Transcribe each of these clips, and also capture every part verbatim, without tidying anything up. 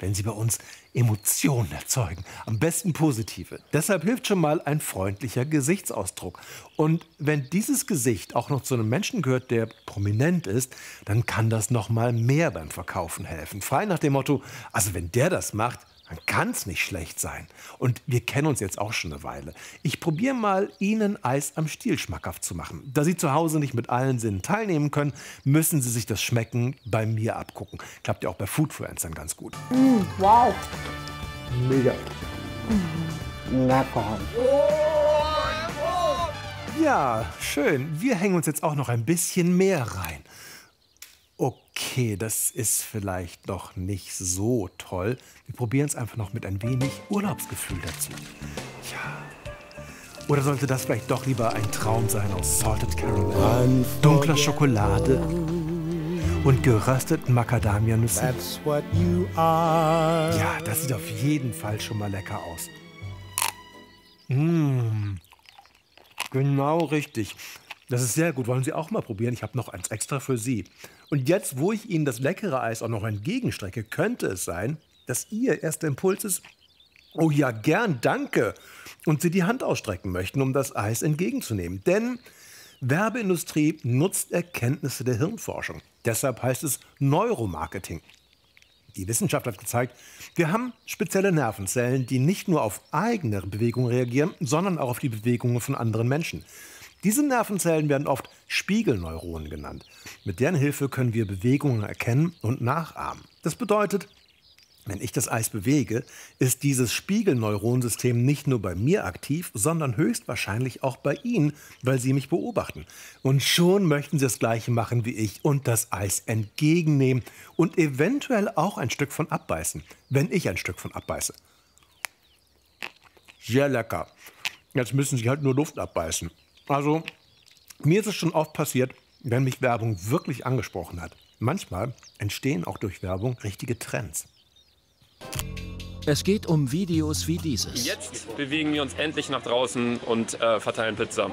wenn sie bei uns Emotionen erzeugen. Am besten positive. Deshalb hilft schon mal ein freundlicher Gesichtsausdruck. Und wenn dieses Gesicht auch noch zu einem Menschen gehört, der prominent ist, dann kann das noch mal mehr beim Verkaufen helfen. Frei nach dem Motto, also wenn der das macht, dann kann es nicht schlecht sein. Und wir kennen uns jetzt auch schon eine Weile. Ich probiere mal, Ihnen Eis am Stiel schmackhaft zu machen. Da Sie zu Hause nicht mit allen Sinnen teilnehmen können, müssen Sie sich das Schmecken bei mir abgucken. Klappt ja auch bei Foodfluencern ganz gut. Mm, wow. Mega. Mm. Lecker. Ja, schön. Wir hängen uns jetzt auch noch ein bisschen mehr rein. Okay, das ist vielleicht noch nicht so toll. Wir probieren es einfach noch mit ein wenig Urlaubsgefühl dazu. Ja. Oder sollte das vielleicht doch lieber ein Traum sein aus Salted Caramel, dunkler Schokolade und gerösteten Macadamianüssen? Ja, das sieht auf jeden Fall schon mal lecker aus. Mmh. Genau richtig. Das ist sehr gut. Wollen Sie auch mal probieren? Ich habe noch eins extra für Sie. Und jetzt, wo ich Ihnen das leckere Eis auch noch entgegenstrecke, könnte es sein, dass Ihr erster Impuls ist, oh ja, gern, danke, und Sie die Hand ausstrecken möchten, um das Eis entgegenzunehmen. Denn Werbeindustrie nutzt Erkenntnisse der Hirnforschung. Deshalb heißt es Neuromarketing. Die Wissenschaft hat gezeigt, wir haben spezielle Nervenzellen, die nicht nur auf eigene Bewegungen reagieren, sondern auch auf die Bewegungen von anderen Menschen. Diese Nervenzellen werden oft Spiegelneuronen genannt. Mit deren Hilfe können wir Bewegungen erkennen und nachahmen. Das bedeutet, wenn ich das Eis bewege, ist dieses Spiegelneuronensystem nicht nur bei mir aktiv, sondern höchstwahrscheinlich auch bei Ihnen, weil Sie mich beobachten. Und schon möchten Sie das Gleiche machen wie ich und das Eis entgegennehmen und eventuell auch ein Stück von abbeißen, wenn ich ein Stück von abbeiße. Sehr lecker. Jetzt müssen Sie halt nur Luft abbeißen. Also, mir ist es schon oft passiert, wenn mich Werbung wirklich angesprochen hat. Manchmal entstehen auch durch Werbung richtige Trends. Es geht um Videos wie dieses. Jetzt bewegen wir uns endlich nach draußen und äh, verteilen Pizza.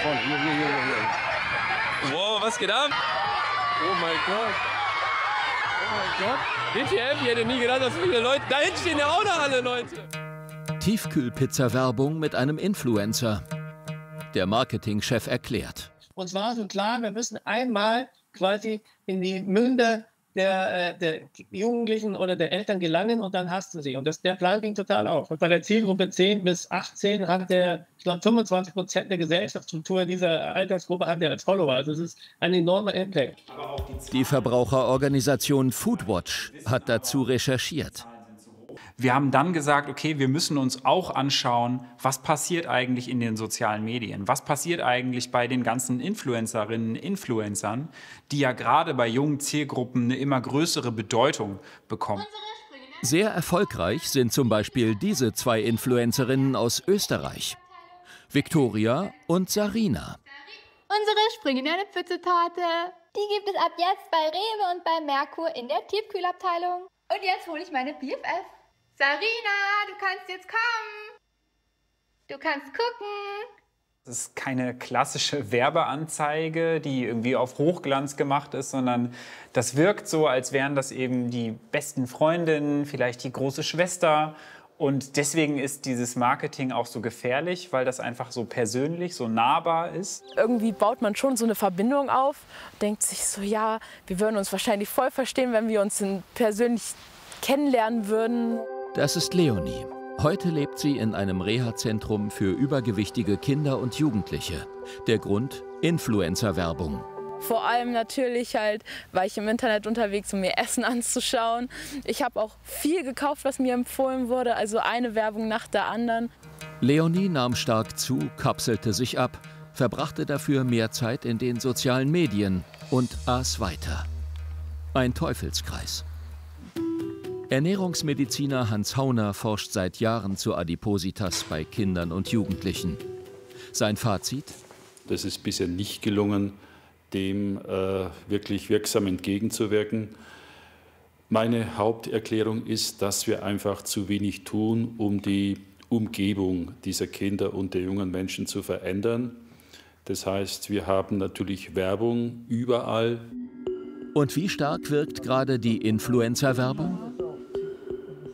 Wow, was geht ab? Oh mein Gott. Oh mein Gott. W T F, ich hätte nie gedacht, dass so viele Leute... Da hinten stehen ja auch noch alle Leute. Tiefkühlpizza-Werbung mit einem Influencer. Der Marketingchef erklärt. Uns war so klar, wir müssen einmal quasi in die Münder der, äh, der Jugendlichen oder der Eltern gelangen und dann hast du sie. Und das, der Plan ging total auf. Und bei der Zielgruppe zehn bis achtzehn hat der, ich glaube, fünfundzwanzig Prozent der Gesellschaftsstruktur dieser Altersgruppe hat der als Follower. Also es ist ein enormer Impact. Die Verbraucherorganisation Foodwatch hat dazu recherchiert. Wir haben dann gesagt, okay, wir müssen uns auch anschauen, was passiert eigentlich in den sozialen Medien? Was passiert eigentlich bei den ganzen Influencerinnen, Influencern, die ja gerade bei jungen Zielgruppen eine immer größere Bedeutung bekommen? Sehr erfolgreich sind zum Beispiel diese zwei Influencerinnen aus Österreich. Viktoria und Sarina. Unsere springende Pfützetorte. Die gibt es ab jetzt bei Rewe und bei Merkur in der Tiefkühlabteilung. Und jetzt hole ich meine B F F. Sarina, du kannst jetzt kommen. Du kannst gucken. Das ist keine klassische Werbeanzeige, die irgendwie auf Hochglanz gemacht ist, sondern das wirkt so, als wären das eben die besten Freundinnen, vielleicht die große Schwester. Und deswegen ist dieses Marketing auch so gefährlich, weil das einfach so persönlich, so nahbar ist. Irgendwie baut man schon so eine Verbindung auf, denkt sich so, ja, wir würden uns wahrscheinlich voll verstehen, wenn wir uns persönlich kennenlernen würden. Das ist Leonie. Heute lebt sie in einem Reha-Zentrum für übergewichtige Kinder und Jugendliche. Der Grund? Influencer-Werbung. Vor allem natürlich halt, war ich im Internet unterwegs, um mir Essen anzuschauen. Ich habe auch viel gekauft, was mir empfohlen wurde, also eine Werbung nach der anderen. Leonie nahm stark zu, kapselte sich ab, verbrachte dafür mehr Zeit in den sozialen Medien und aß weiter. Ein Teufelskreis. Ernährungsmediziner Hans Hauner forscht seit Jahren zu Adipositas bei Kindern und Jugendlichen. Sein Fazit? Das ist bisher nicht gelungen, dem äh, wirklich wirksam entgegenzuwirken. Meine Haupterklärung ist, dass wir einfach zu wenig tun, um die Umgebung dieser Kinder und der jungen Menschen zu verändern. Das heißt, wir haben natürlich Werbung überall. Und wie stark wirkt gerade die Influencer-Werbung?